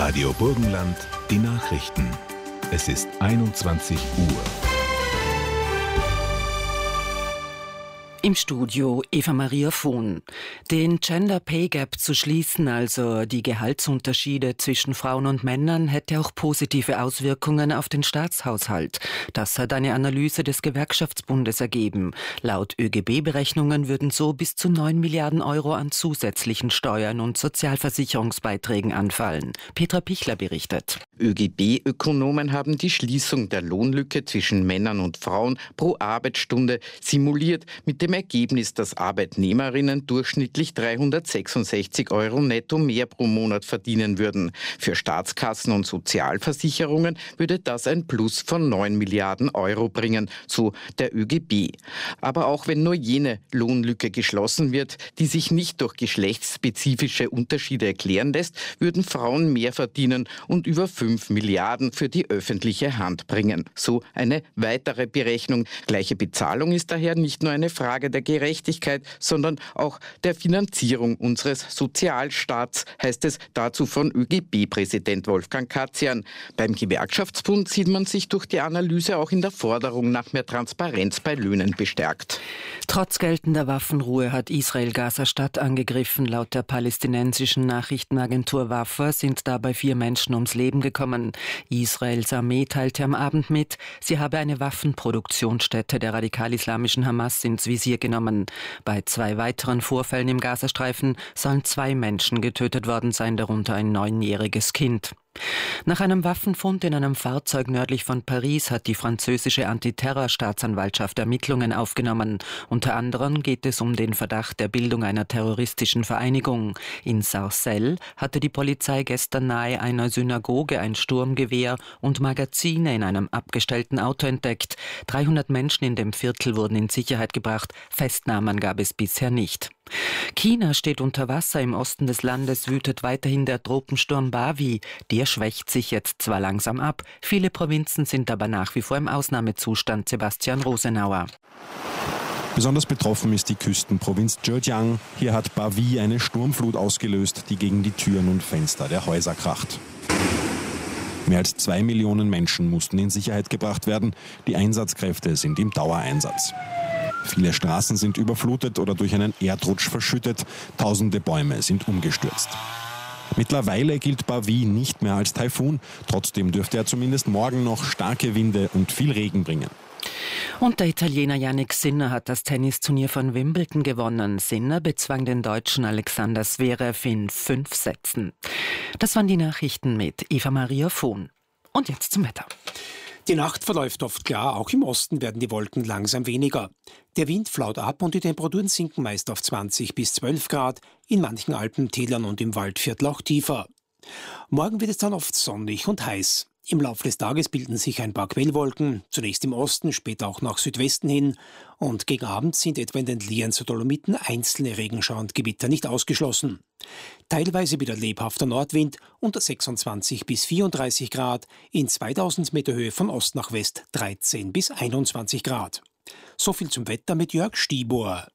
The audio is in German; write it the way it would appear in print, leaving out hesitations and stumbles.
Radio Burgenland, die Nachrichten. Es ist 21 Uhr. Im Studio Eva-Maria Vohn. Den Gender Pay Gap zu schließen, also die Gehaltsunterschiede zwischen Frauen und Männern, hätte auch positive Auswirkungen auf den Staatshaushalt. Das hat eine Analyse des Gewerkschaftsbundes ergeben. Laut ÖGB-Berechnungen würden so bis zu 9 Milliarden Euro an zusätzlichen Steuern und Sozialversicherungsbeiträgen anfallen. Petra Pichler berichtet. ÖGB-Ökonomen haben die Schließung der Lohnlücke zwischen Männern und Frauen pro Arbeitsstunde simuliert, mit dem Ergebnis, dass Arbeitnehmerinnen durchschnittlich 366 Euro netto mehr pro Monat verdienen würden. Für Staatskassen und Sozialversicherungen würde das ein Plus von 9 Milliarden Euro bringen, so der ÖGB. Aber auch wenn nur jene Lohnlücke geschlossen wird, die sich nicht durch geschlechtsspezifische Unterschiede erklären lässt, würden Frauen mehr verdienen und über 5 Milliarden für die öffentliche Hand bringen. So eine weitere Berechnung. Gleiche Bezahlung ist daher nicht nur eine Frage der Gerechtigkeit, sondern auch der Finanzierung unseres Sozialstaats, heißt es dazu von ÖGB-Präsident Wolfgang Katzian. Beim Gewerkschaftsbund sieht man sich durch die Analyse auch in der Forderung nach mehr Transparenz bei Löhnen bestärkt. Trotz geltender Waffenruhe hat Israel Gaza-Stadt angegriffen. Laut der palästinensischen Nachrichtenagentur Wafa sind dabei 4 Menschen ums Leben gekommen. Israels Armee teilte am Abend mit, sie habe eine Waffenproduktionsstätte der radikal-islamischen Hamas ins Visier genommen. Bei 2 weiteren Vorfällen im Gazastreifen sollen 2 Menschen getötet worden sein, darunter ein 9-jähriges Kind. Nach einem Waffenfund in einem Fahrzeug nördlich von Paris hat die französische Antiterrorstaatsanwaltschaft Ermittlungen aufgenommen. Unter anderem geht es um den Verdacht der Bildung einer terroristischen Vereinigung. In Sarcelles hatte die Polizei gestern nahe einer Synagoge ein Sturmgewehr und Magazine in einem abgestellten Auto entdeckt. 300 Menschen in dem Viertel wurden in Sicherheit gebracht. Festnahmen gab es bisher nicht. China steht unter Wasser. Im Osten des Landes wütet weiterhin der Tropensturm Bavi. Der schwächt sich jetzt zwar langsam ab, viele Provinzen sind aber nach wie vor im Ausnahmezustand. Sebastian Rosenauer. Besonders betroffen ist die Küstenprovinz Zhejiang. Hier hat Bavi eine Sturmflut ausgelöst, die gegen die Türen und Fenster der Häuser kracht. Mehr als 2 Millionen Menschen mussten in Sicherheit gebracht werden. Die Einsatzkräfte sind im Dauereinsatz. Viele Straßen sind überflutet oder durch einen Erdrutsch verschüttet. Tausende Bäume sind umgestürzt. Mittlerweile gilt Bavi nicht mehr als Taifun. Trotzdem dürfte er zumindest morgen noch starke Winde und viel Regen bringen. Und der Italiener Jannik Sinner hat das Tennisturnier von Wimbledon gewonnen. Sinner bezwang den Deutschen Alexander Zverev in 5 Sätzen. Das waren die Nachrichten mit Eva-Maria Vohn. Und jetzt zum Wetter. Die Nacht verläuft oft klar, auch im Osten werden die Wolken langsam weniger. Der Wind flaut ab und die Temperaturen sinken meist auf 20 bis 12 Grad, in manchen Alpentälern und im Waldviertel auch tiefer. Morgen wird es dann oft sonnig und heiß. Im Laufe des Tages bilden sich ein paar Quellwolken, zunächst im Osten, später auch nach Südwesten hin. Und gegen Abend sind etwa in den Lienzer Dolomiten einzelne Regenschauer und Gewitter nicht ausgeschlossen. Teilweise wieder lebhafter Nordwind unter 26 bis 34 Grad, in 2000 Meter Höhe von Ost nach West 13 bis 21 Grad. So viel zum Wetter mit Jörg Stibor.